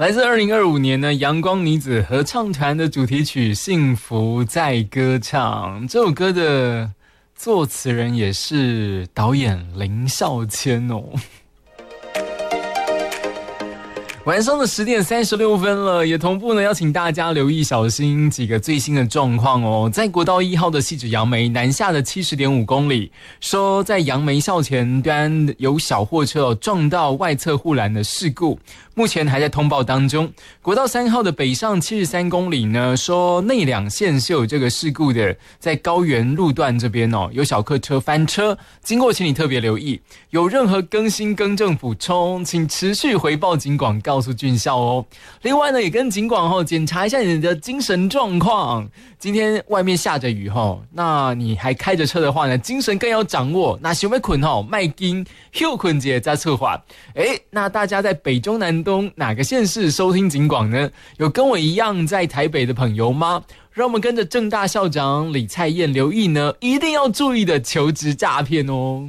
来自2025年呢阳光女子合唱团的主题曲《幸福在歌唱》。这首歌的作词人也是导演林孝谦哦。晚上的10点36分了，也同步呢要请大家留意小心几个最新的状况哦。在国道1号的汐止杨梅南下的70.5公里，说在杨梅校前端有小货车撞到外侧护栏的事故，目前还在通报当中。国道3号的北上73公里呢，说内两线是有这个事故的，在高原路段这边哦，有小客车翻车，经过请你特别留意，有任何更新更正补充，请持续回报警广告诉军校哦。另外呢，也跟警广检查一下你的精神状况。今天外面下着雨那你还开着车的话呢，精神更要掌握。那想要困卖紧休困节再策划。那大家在北中南东哪个县市收听警广呢？有跟我一样在台北的朋友吗？让我们跟着政大校长李蔡燕留意呢，一定要注意的求职诈骗哦。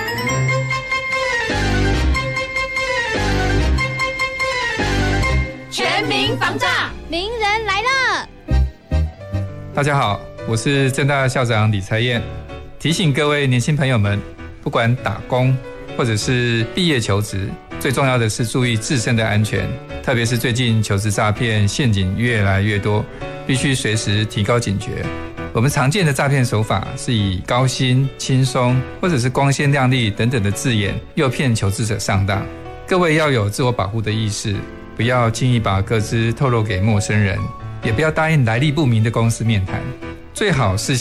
全民防诈，名人来了！ 大家好，我是政大校长李才燕，提醒各位年轻朋友们，不管打工或者是毕业求职，最重要的是注意自身的安全，特别是最近求职诈骗陷阱越来越多，必须随时提高警觉。我们常见的诈骗手法是以高薪、轻松或者是光鲜亮丽等等的字眼诱骗求职者上当，各位要有自我保护的意识，不要轻易把个资透露给陌生人，也不要答应来历不明的公司面谈，最好事